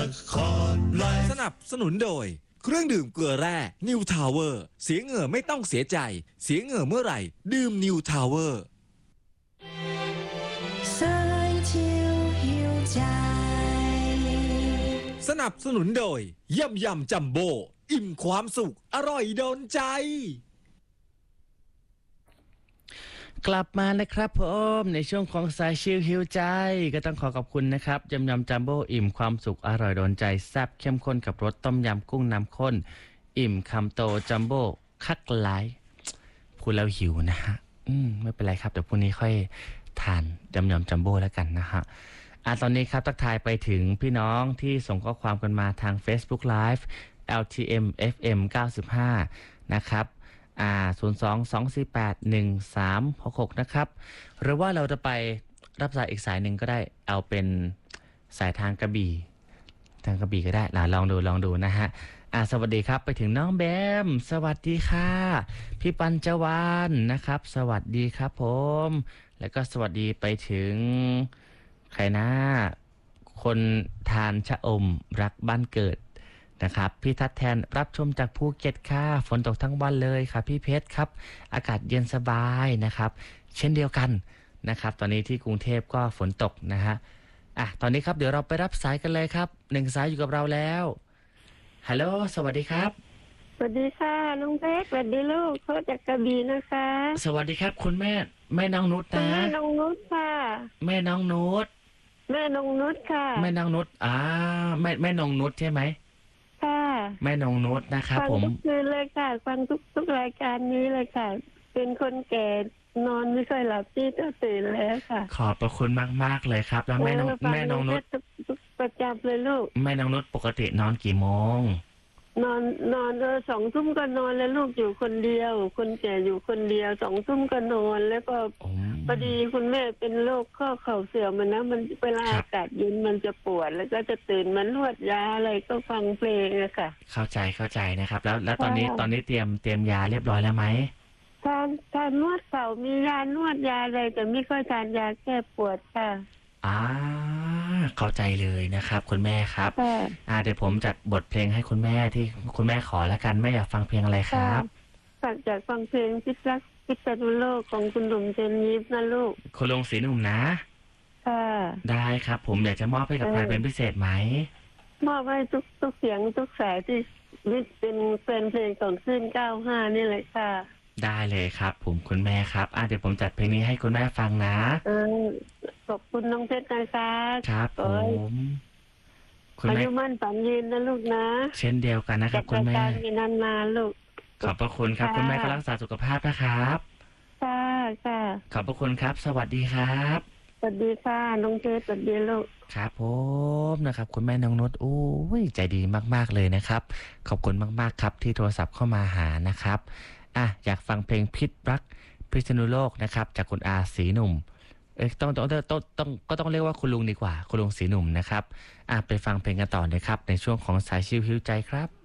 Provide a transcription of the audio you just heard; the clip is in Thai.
สนับสนุนโดยเครื่องดื่มเกลือแร่นิวทาวเวอร์เสียเหงื่อไม่ต้องเสียใจเสียเหงื่อเมื่อไหร่ดื่มนิวทาวเวอร์สนับสนุนโดยยำยำจัมโบ้อิ่มความสุขอร่อยโดนใจกลับมานะครับผมในช่วงของสายชิลฮิวใจก็ต้องขอบคุณนะครับยำยำจัมโบ้อิ่มความสุขอร่อยโดนใจแซ่บเข้มข้นกับรสต้มยำกุ้งน้ำข้นอิ่มคำโตจัมโบ้คักหลายพูดแล้วหิวนะฮะไม่เป็นไรครับเดี๋ยวพรุ่งนี้ค่อยทานยำยำจัมโบ้แล้วกันนะฮะตอนนี้ครับทักทายไปถึงพี่น้องที่ส่งข้อความกันมาทาง Facebook Live LTM FM 95นะครับ02-248-1366นะครับหรือว่าเราจะไปรับสายอีกสายหนึ่งก็ได้เอาเป็นสายทางกระบี่ก็ได้ลองดูนะฮะสวัสดีครับไปถึงน้องแบมสวัสดีค่ะพี่ปัญจวรรณนะครับสวัสดีครับผมแล้วก็สวัสดีไปถึงใครนะคนทานชะอมรักบ้านเกิดนะครับพี่ทัดแทนรับชมจากภูเก็ตค่ะฝนตกทั้งวันเลยครับพี่เพชรครับอากาศเย็นสบายนะครับเช่นเดียวกันนะครับตอนนี้ที่กรุงเทพก็ฝนตกนะฮะตอนนี้ครับเดี๋ยวเราไปรับสายกันเลยครับ1สายอยู่กับเราแล้วฮัลโหลสวัสดีครับสวัสดีค่ะน้องเพชรสวัสดีลูกเขาจากกระบี่นะคะสวัสดีครับคุณแม่น้องนุชนะแม่น้องนุชค่ะแม่น้องนุชค่ะแม่น้องนุชแม่น้องนุชใช่ไหมค่ะแม่น้องนุชนะครับผมฟังทุกคืนเลยค่ะฟังทุกรายการนี้เลยค่ะเป็นคนแก่นอนไม่ค่อยหลับที่จะตื่นแล้วค่ะขอบพระคุณมากเลยครับแล้วแม่น้องนุชประจำเลยลูกแม่น้องนุชปกตินอนกี่โมงนอน2 ทุ่มก็นอนแล้วลูกอยู่คนเดียวคนแก่อยู่คนเดียว2 ทุ่มก็นอนแล้วก็พอดีคุณแม่เป็นโรคข้อเข่าเสื่อมมันนะมันเวลาอากาศเย็นมันจะปวดแล้วก็จะตื่นมันนวดยาอะไรก็ฟังเพลงอะค่ะเข้าใจนะครับแล้วตอนนี้เตรียมยาเรียบร้อยแล้วไหมทานนวดเข่ามียานวดยาอะไรแต่ไม่ค่อยทานยาแก้ปวดค่ะเข้าใจเลยนะครับคุณแม่ครับเดี๋ยวผมจัดบทเพลงให้คุณแม่ที่คุณแม่ขอแล้วกันแม่อยากฟังเพลงอะไรครับอยากฟังเพลงพิษรักพิษณุโลกของคุณหนุ่มเจนยิปนะลูกคุณลุงศรีหนุ่มนะได้ครับผมอยากจะมอบให้กับใครเป็นพิเศษไหมมอบให้ทุกเสียงทุกสายที่เป็นแฟนเพลงของขึ้น95นี่เลยค่ะได้เลยครับผมคุณแม่ครับเดี๋ยวผมจัดเพลงนี้ให้คุณแม่ฟังนะขอบคุณน้องเพชรนะคะครับผมคุณแม่อายุมั่นฝันยืนนะลูกนะเช่นเดียวกันนะครับคุณแม่มีนานๆลูกขอบพระคุณครับคุณแม่ก็รักษาสุขภาพนะครับค่ะขอบพระคุณครับสวัสดีครับสวัสดีค่ะน้องเพชรสวัสดีลูกครับผมนะครับคุณแม่น้องนุชโอ้ยใจดีมากๆเลยนะครับขอบคุณมากๆครับที่โทรศัพท์เข้ามาหานะครับอยากฟังเพลงพิษรักพิษณุโลกนะครับจากคุณอาศรีหนุ่มต้องเรียกว่าคุณลุงดีกว่าคุณลุงศรีหนุ่มนะครับไปฟังเพลงกันต่อเลยครับในช่วงของสายชิลฮิวใจครับ